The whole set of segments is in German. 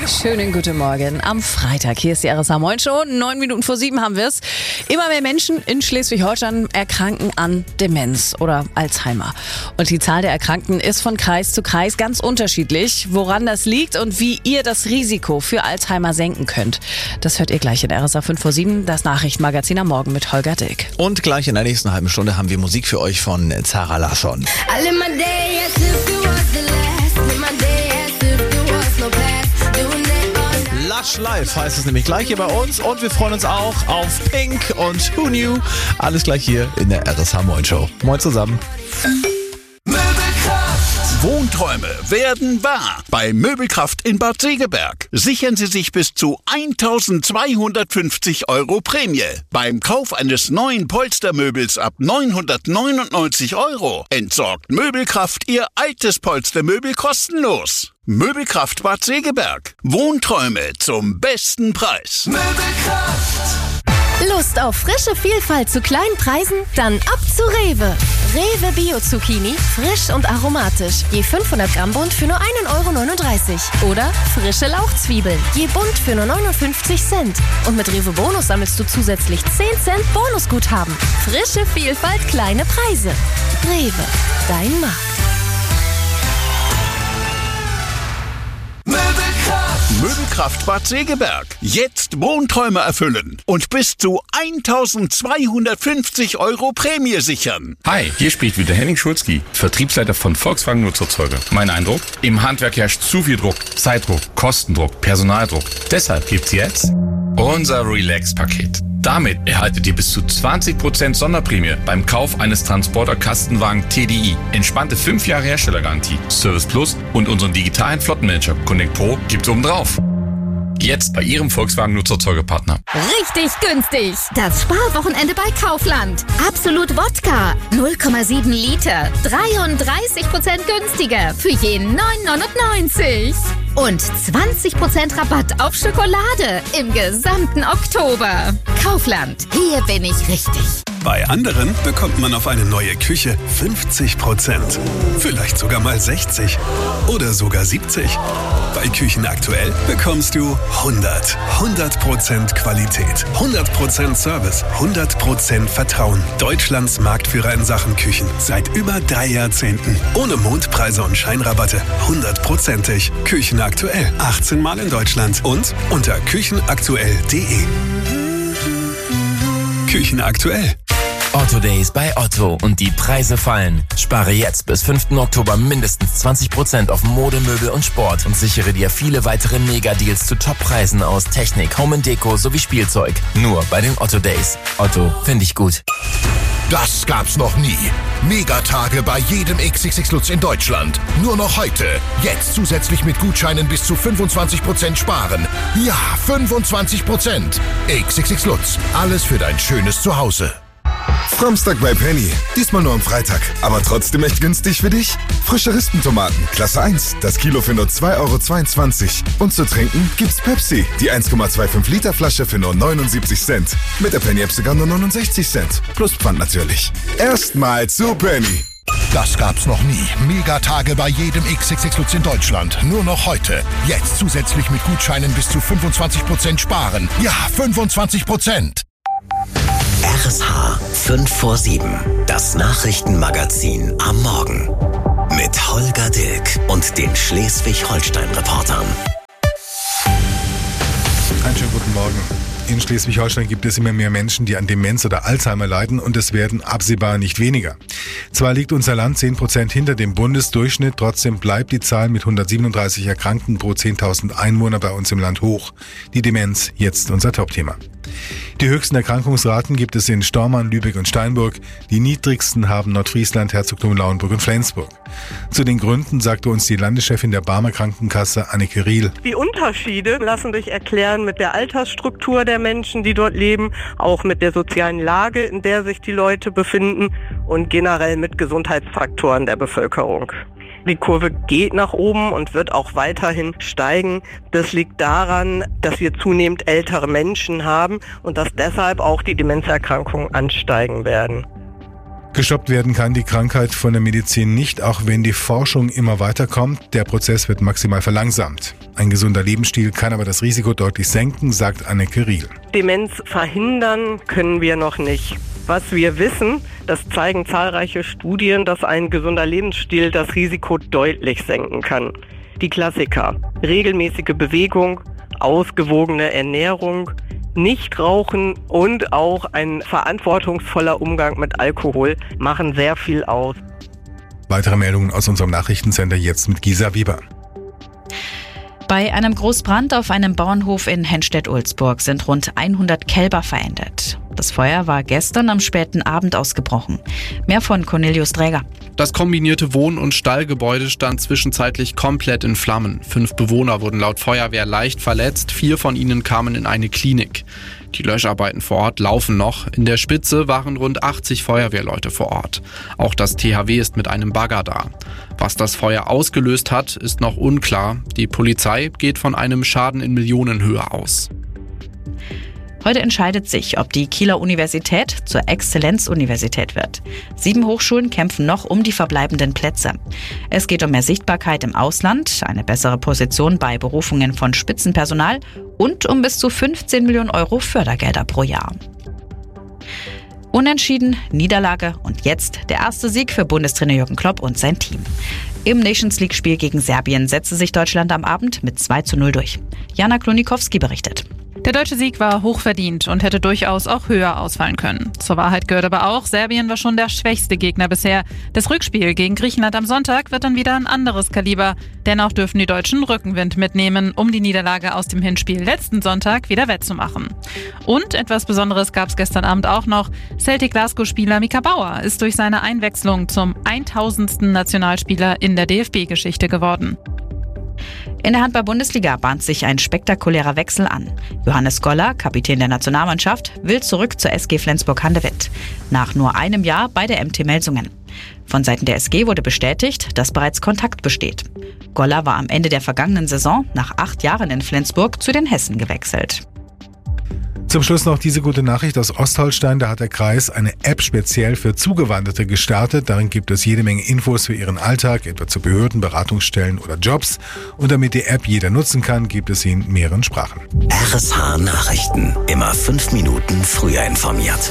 Schönen guten Morgen am Freitag. Hier ist die RSH Moin Show. 9 Minuten vor 7 haben wir es. Immer mehr Menschen in Schleswig-Holstein erkranken an Demenz oder Alzheimer. Und die Zahl der Erkrankten ist von Kreis zu Kreis ganz unterschiedlich. Woran das liegt und wie ihr das Risiko für Alzheimer senken könnt, das hört ihr gleich in RSH 5 vor 7, das Nachrichtenmagazin am Morgen mit Holger Dilk. Und gleich in der nächsten halben Stunde haben wir Musik für euch von Zara Larsson. Lush Life heißt es nämlich gleich hier bei uns und wir freuen uns auch auf Pink und Who Knew. Alles gleich hier in der RSH Moin Show. Moin zusammen. Wohnträume werden wahr. Bei Möbelkraft in Bad Segeberg sichern Sie sich bis zu 1.250 € Prämie. Beim Kauf eines neuen Polstermöbels ab 999 € entsorgt Möbelkraft Ihr altes Polstermöbel kostenlos. Möbelkraft Bad Segeberg. Wohnträume zum besten Preis. Möbelkraft. Lust auf frische Vielfalt zu kleinen Preisen? Dann ab zu Rewe. Rewe Bio Zucchini, frisch und aromatisch. Je 500 Gramm Bund für nur 1,39 € Oder frische Lauchzwiebeln, je Bund für nur 59 Cent. Und mit Rewe Bonus sammelst du zusätzlich 10 Cent Bonusguthaben. Frische Vielfalt, kleine Preise. Rewe, dein Markt. Möbelkraft Bad Segeberg. Jetzt Wohnträume erfüllen und bis zu 1.250 € Prämie sichern. Hi, hier spricht wieder Henning Schulzki, Vertriebsleiter von Volkswagen Nutzerzeuger. Mein Eindruck? Im Handwerk herrscht zu viel Druck, Zeitdruck, Kostendruck, Personaldruck. Deshalb gibt's jetzt unser Relax-Paket. Damit erhaltet ihr bis zu 20% Sonderprämie beim Kauf eines Transporter-Kastenwagen TDI. Entspannte 5 Jahre Herstellergarantie, Service Plus und unseren digitalen Flottenmanager Connect Pro gibt's oben drauf. Jetzt bei Ihrem Volkswagen Nutzerzeugerpartner. Richtig günstig. Das Sparwochenende bei Kaufland. Absolut Wodka. 0,7 Liter. 33% günstiger. Für jeden 9,99 €. Und 20% Rabatt auf Schokolade im gesamten Oktober. Kaufland. Hier bin ich richtig. Bei anderen bekommt man auf eine neue Küche 50%. Vielleicht sogar mal 60. Oder sogar 70. Bei Küchen aktuell bekommst du 100% Qualität, 100% Service, 100% Vertrauen. Deutschlands Marktführer in Sachen Küchen. Seit über 3 Jahrzehnten. Ohne Mondpreise und Scheinrabatte. 100%ig. Küchen aktuell. 18 Mal in Deutschland. Und unter küchenaktuell.de. Küchen aktuell. Otto Days bei Otto und die Preise fallen. Spare jetzt bis 5. Oktober mindestens 20% auf Mode, Möbel und Sport und sichere dir viele weitere Mega-Deals zu Top-Preisen aus Technik, Home & Deko sowie Spielzeug. Nur bei den Otto Days. Otto, finde ich gut. Das gab's noch nie. Megatage bei jedem XXX Lutz in Deutschland. Nur noch heute. Jetzt zusätzlich mit Gutscheinen bis zu 25% sparen. Ja, 25%. XXX Lutz. Alles für dein schönes Zuhause. Samstag bei Penny. Diesmal nur am Freitag. Aber trotzdem echt günstig für dich? Frische Rispentomaten, Klasse 1. Das Kilo für nur 2,22 €. Und zu trinken gibt's Pepsi. Die 1,25 Liter Flasche für nur 79 Cent. Mit der Penny-App sogar nur 69 Cent. Plus Pfand natürlich. Erstmal zu Penny. Das gab's noch nie. Megatage bei jedem XXX Lutz in Deutschland. Nur noch heute. Jetzt zusätzlich mit Gutscheinen bis zu 25% sparen. Ja, 25%. RSH 5 vor 7. Das Nachrichtenmagazin am Morgen. Mit Holger Dilk und den Schleswig-Holstein-Reportern. Einen schönen guten Morgen. In Schleswig-Holstein gibt es immer mehr Menschen, die an Demenz oder Alzheimer leiden und es werden absehbar nicht weniger. Zwar liegt unser Land 10% hinter dem Bundesdurchschnitt, trotzdem bleibt die Zahl mit 137 Erkrankten pro 10.000 Einwohner bei uns im Land hoch. Die Demenz, jetzt unser Topthema. Die höchsten Erkrankungsraten gibt es in Stormarn, Lübeck und Steinburg. Die niedrigsten haben Nordfriesland, Herzogtum Lauenburg und Flensburg. Zu den Gründen sagte uns die Landeschefin der Barmer Krankenkasse, Anneke Riel. Die Unterschiede lassen sich erklären mit der Altersstruktur der Menschen, die dort leben, auch mit der sozialen Lage, in der sich die Leute befinden und generell mit Gesundheitsfaktoren der Bevölkerung. Die Kurve geht nach oben und wird auch weiterhin steigen. Das liegt daran, dass wir zunehmend ältere Menschen haben und dass deshalb auch die Demenzerkrankungen ansteigen werden. Gestoppt werden kann die Krankheit von der Medizin nicht, auch wenn die Forschung immer weiterkommt. Der Prozess wird maximal verlangsamt. Ein gesunder Lebensstil kann aber das Risiko deutlich senken, sagt Anneke Riel. Demenz verhindern können wir noch nicht. Was wir wissen, das zeigen zahlreiche Studien, dass ein gesunder Lebensstil das Risiko deutlich senken kann. Die Klassiker: regelmäßige Bewegung, ausgewogene Ernährung, Nichtrauchen und auch ein verantwortungsvoller Umgang mit Alkohol machen sehr viel aus. Weitere Meldungen aus unserem Nachrichtencenter jetzt mit Gisa Weber. Bei einem Großbrand auf einem Bauernhof in Henstedt-Ulzburg sind rund 100 Kälber verendet. Das Feuer war gestern am späten Abend ausgebrochen. Mehr von Cornelius Dräger. Das kombinierte Wohn- und Stallgebäude stand zwischenzeitlich komplett in Flammen. 5 Bewohner wurden laut Feuerwehr leicht verletzt, 4 von ihnen kamen in eine Klinik. Die Löscharbeiten vor Ort laufen noch. In der Spitze waren rund 80 Feuerwehrleute vor Ort. Auch das THW ist mit einem Bagger da. Was das Feuer ausgelöst hat, ist noch unklar. Die Polizei geht von einem Schaden in Millionenhöhe aus. Heute entscheidet sich, ob die Kieler Universität zur Exzellenzuniversität wird. 7 Hochschulen kämpfen noch um die verbleibenden Plätze. Es geht um mehr Sichtbarkeit im Ausland, eine bessere Position bei Berufungen von Spitzenpersonal und um bis zu 15 Millionen Euro Fördergelder pro Jahr. Unentschieden, Niederlage und jetzt der erste Sieg für Bundestrainer Jürgen Klopp und sein Team. Im Nations-League-Spiel gegen Serbien setzte sich Deutschland am Abend mit 2:0 durch. Jana Klonikowski berichtet. Der deutsche Sieg war hochverdient und hätte durchaus auch höher ausfallen können. Zur Wahrheit gehört aber auch, Serbien war schon der schwächste Gegner bisher. Das Rückspiel gegen Griechenland am Sonntag wird dann wieder ein anderes Kaliber. Dennoch dürfen die Deutschen Rückenwind mitnehmen, um die Niederlage aus dem Hinspiel letzten Sonntag wieder wettzumachen. Und etwas Besonderes gab es gestern Abend auch noch. Celtic Glasgow-Spieler Mika Bauer ist durch seine Einwechslung zum 1000. Nationalspieler in der DFB-Geschichte geworden. In der Handball-Bundesliga bahnt sich ein spektakulärer Wechsel an. Johannes Goller, Kapitän der Nationalmannschaft, will zurück zur SG Flensburg-Handewitt. Nach nur einem Jahr bei der MT Melsungen. Von Seiten der SG wurde bestätigt, dass bereits Kontakt besteht. Goller war am Ende der vergangenen Saison nach 8 Jahren in Flensburg zu den Hessen gewechselt. Zum Schluss noch diese gute Nachricht aus Ostholstein. Da hat der Kreis eine App speziell für Zugewanderte gestartet. Darin gibt es jede Menge Infos für ihren Alltag, etwa zu Behörden, Beratungsstellen oder Jobs. Und damit die App jeder nutzen kann, gibt es sie in mehreren Sprachen. RSH Nachrichten. Immer 5 Minuten früher informiert.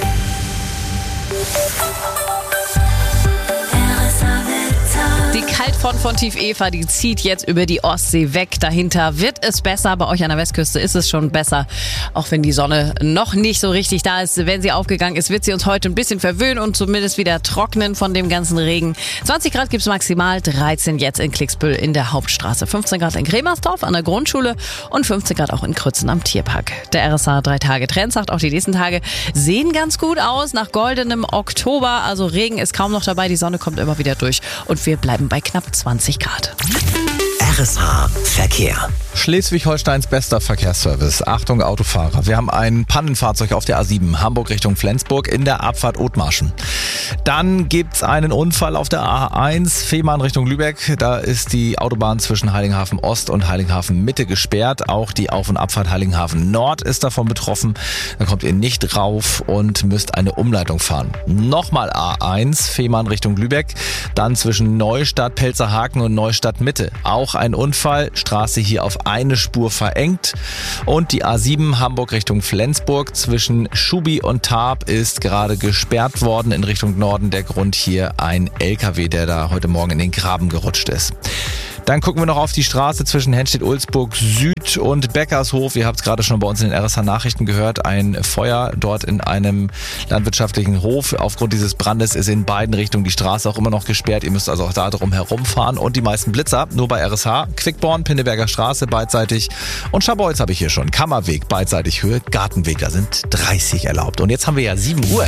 Die Kaltfront von Tief Eva, die zieht jetzt über die Ostsee weg. Dahinter wird es besser. Bei euch an der Westküste ist es schon besser. Auch wenn die Sonne noch nicht so richtig da ist. Wenn sie aufgegangen ist, wird sie uns heute ein bisschen verwöhnen und zumindest wieder trocknen von dem ganzen Regen. 20 Grad gibt's maximal, 13 jetzt in Klicksbüll in der Hauptstraße, 15 Grad in Kremersdorf an der Grundschule und 15 Grad auch in Krützen am Tierpark. Der RSH 3-Tage-Trend sagt, auch die nächsten Tage sehen ganz gut aus. Nach goldenem Oktober, also Regen ist kaum noch dabei. Die Sonne kommt immer wieder durch und wir bleiben bei knapp 20 Grad. RSH Verkehr. Schleswig-Holsteins bester Verkehrsservice. Achtung Autofahrer, wir haben ein Pannenfahrzeug auf der A7 Hamburg Richtung Flensburg in der Abfahrt Othmarschen. Dann gibt's einen Unfall auf der A1 Fehmarn Richtung Lübeck. Da ist die Autobahn zwischen Heiligenhafen Ost und Heiligenhafen Mitte gesperrt. Auch die Auf- und Abfahrt Heiligenhafen Nord ist davon betroffen. Da kommt ihr nicht rauf und müsst eine Umleitung fahren. Nochmal A1 Fehmarn Richtung Lübeck. Dann zwischen Neustadt, Pelzerhaken und Neustadt Mitte. Auch ein Unfall. Straße hier auf eine Spur verengt. Und die A7 Hamburg Richtung Flensburg zwischen Schubi und Tarp ist gerade gesperrt worden in Richtung Norden. Der Grund hier ein LKW, der da heute Morgen in den Graben gerutscht ist. Dann gucken wir noch auf die Straße zwischen Henstedt-Ulzburg Süd und Beckershof. Ihr habt es gerade schon bei uns in den RSH-Nachrichten gehört. Ein Feuer dort in einem landwirtschaftlichen Hof. Aufgrund dieses Brandes ist in beiden Richtungen die Straße auch immer noch gesperrt. Ihr müsst also auch da drum herumfahren. Und die meisten Blitzer nur bei RSH. Quickborn, Pinneberger Straße beidseitig. Und Schabolz habe ich hier schon. Kammerweg beidseitig Höhe. Gartenweg, da sind 30 erlaubt. Und jetzt haben wir ja 7 Uhr.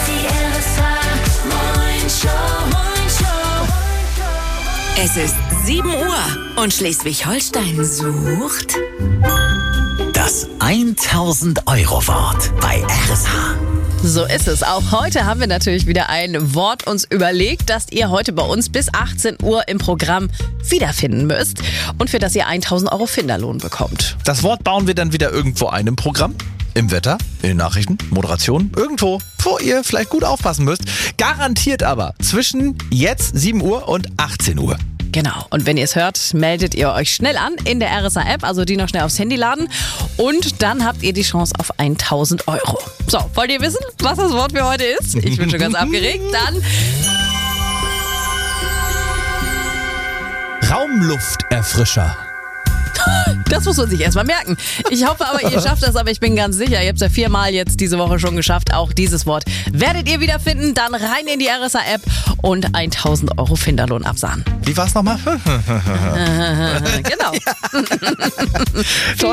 Es ist 7 Uhr und Schleswig-Holstein sucht das 1000-Euro-Wort bei RSH. So ist es. Auch heute haben wir natürlich wieder ein Wort uns überlegt, das ihr heute bei uns bis 18 Uhr im Programm wiederfinden müsst und für das ihr 1000 Euro Finderlohn bekommt. Das Wort bauen wir dann wieder irgendwo ein im Programm? Im Wetter, in den Nachrichten, Moderation, irgendwo, wo ihr vielleicht gut aufpassen müsst. Garantiert aber zwischen jetzt 7 Uhr und 18 Uhr. Genau. Und wenn ihr es hört, meldet ihr euch schnell an in der RSA-App, also die noch schnell aufs Handy laden. Und dann habt ihr die Chance auf 1.000 Euro. So, wollt ihr wissen, was das Wort für heute ist? Ich bin schon ganz aufgeregt. Dann Raumlufterfrischer. Das muss man sich erstmal merken. Ich hoffe aber, ihr schafft das, aber ich bin ganz sicher, ihr habt es ja 4-mal jetzt diese Woche schon geschafft. Auch dieses Wort werdet ihr wiederfinden. Dann rein in die RSA-App und 1.000 Euro Finderlohn absahen. Wie war's nochmal? Genau.